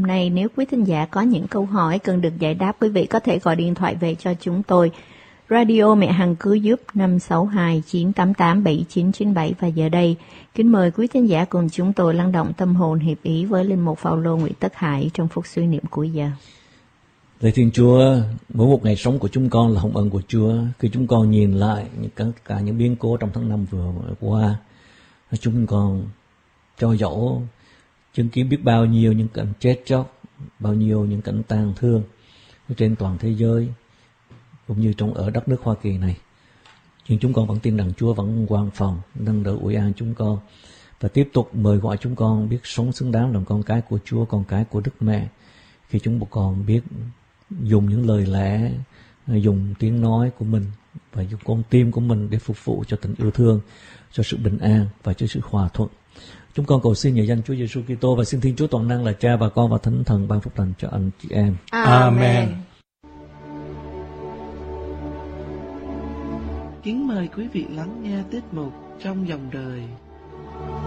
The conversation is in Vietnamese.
nay. Nếu quý thính giả có những câu hỏi cần được giải đáp, quý vị có thể gọi điện thoại về cho chúng tôi. Radio Mẹ Hằng cứu giúp 562-988-7997. Và giờ đây, kính mời quý thính giả cùng chúng tôi lắng động tâm hồn hiệp ý với Linh mục Phao-lô Nguyễn Tất Hải trong phút suy niệm cuối giờ. Lạy Thiên Chúa, mỗi một ngày sống của chúng con là hồng ân của Chúa. Khi chúng con nhìn lại cả những biến cố trong tháng 5 vừa qua, chúng con cho dẫu chứng kiến biết bao nhiêu những cảnh chết chóc, bao nhiêu những cảnh tang thương trên toàn thế giới, cũng như ở đất nước Hoa Kỳ này. Nhưng chúng con vẫn tin rằng Chúa vẫn quan phòng, nâng đỡ ủi an chúng con, và tiếp tục mời gọi chúng con biết sống xứng đáng làm con cái của Chúa, con cái của Đức Mẹ. Khi chúng con biết dùng những lời lẽ, dùng tiếng nói của mình và dùng con tim của mình để phục vụ cho tình yêu thương, cho sự bình an và cho sự hòa thuận. Chúng con cầu xin nhờ danh Chúa Giêsu Kitô, và xin Thiên Chúa toàn năng là Cha và Con và Thánh Thần ban phúc lành cho anh chị em. Amen. Kính mời quý vị lắng nghe tiết mục Trong Dòng Đời